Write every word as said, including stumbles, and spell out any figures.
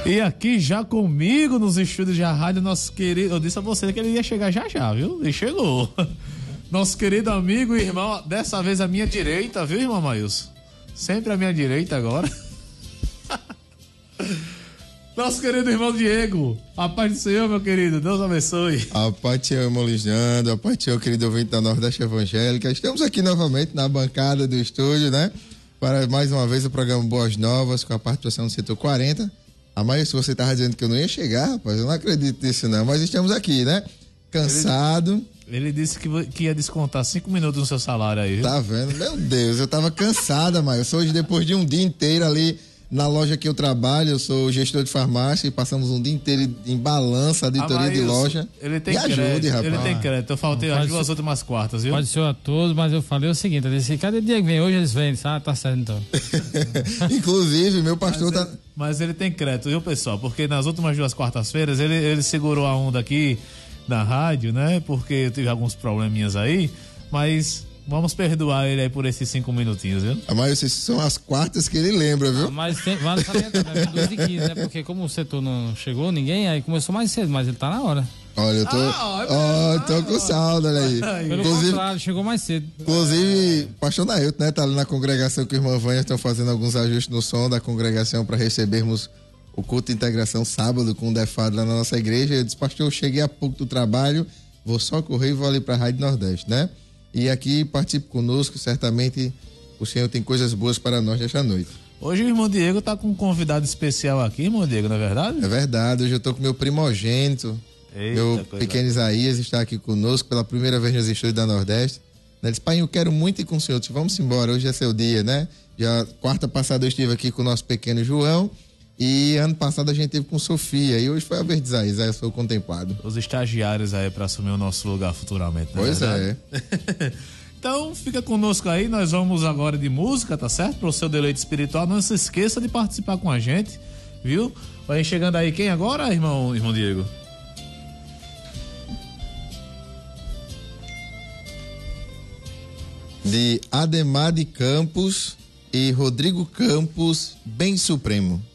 E aqui já comigo nos estúdios da rádio, nosso querido, eu disse a você que ele ia chegar já já, viu? E chegou. Nosso querido amigo e irmão, dessa vez à minha direita, viu, irmão Maílson? Sempre à minha direita agora. Nosso querido irmão Diego, a paz do Senhor, meu querido, Deus abençoe. A paz do Senhor, irmão Lisandro, a paz do Senhor, querido ouvinte da Nordeste Evangélica. Estamos aqui novamente na bancada do estúdio, né? Para mais uma vez o programa Boas Novas, com a participação do setor quarenta. A Maílson, se você estava dizendo que eu não ia chegar, rapaz, eu não acredito nisso não, mas estamos aqui, né? Cansado. Ele, ele disse que, que ia descontar cinco minutos no seu salário aí, viu? Tá vendo? Meu Deus, eu tava cansada, Maílson. Hoje, depois de um dia inteiro ali na loja que eu trabalho, eu sou gestor de farmácia e passamos um dia inteiro em balança, auditoria de loja. Ele tem Me crédito, ajude, rapaz. ele tem crédito. Eu faltei as duas últimas quartas, viu? Pode ser a todos, mas eu falei o seguinte, eu disse, cadê o dia que vem? Hoje eles vêm. Ah, tá certo então. Inclusive, meu pastor mas tá... Ele, mas ele tem crédito, viu, pessoal? Porque nas últimas duas quartas-feiras ele, ele segurou a onda aqui na rádio, né? Porque eu tive alguns probleminhas aí, mas... Vamos perdoar ele aí por esses cinco minutinhos, viu? Ah, mas essas são as quartas que ele lembra, viu? Ah, mas tem, vale salientar, né? duas e quinze, né? Porque como o setor não chegou, ninguém, aí começou mais cedo, mas ele tá na hora. Olha, eu tô, ah, ó, tô com saldo, olha aí. Pelo inclusive, contrário, chegou mais cedo. Inclusive, pastor Nailton, né? Tá ali na congregação com a irmã Vânia, estão fazendo alguns ajustes no som da congregação para recebermos o culto de integração sábado com o Defado lá na nossa igreja. Eu disse, pastor, eu cheguei há pouco do trabalho, vou só correr e vou ali pra Rádio Nordeste, né? E aqui participe conosco, certamente o Senhor tem coisas boas para nós nesta noite. Hoje o irmão Diego tá com um convidado especial aqui, irmão Diego, não é verdade? É verdade, hoje eu tô com meu primogênito, Eita, meu coisa. pequeno Isaías está aqui conosco pela primeira vez nos estúdios da Nordeste. Ele disse, pai, eu quero muito ir com o senhor, eu disse, vamos embora, hoje é seu dia, né? Já quarta passada eu estive aqui com o nosso pequeno João. E ano passado a gente teve com Sofia e hoje foi a vez de Isaías, aí eu sou contemplado. Os estagiários aí para assumir o nosso lugar futuramente. Pois é. Então fica conosco aí, nós vamos agora de música, tá certo? Para o seu deleite espiritual, não se esqueça de participar com a gente, viu? Vai chegando aí quem agora, irmão, irmão Diego? De Ademar de Campos e Rodrigo Campos, Bem Supremo.